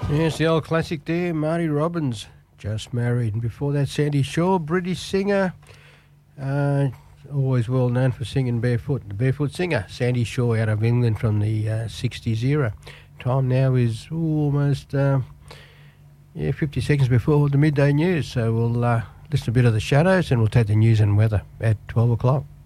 Yes, the old classic there, Marty Robbins, Just Married. And before that, Sandy Shaw, British singer, always well known for singing barefoot. The barefoot singer, Sandy Shaw, out of England from the 60s era. Time now is almost 50 seconds before the midday news. So we'll listen to a bit of the Shadows and we'll take the news and weather at 12 o'clock.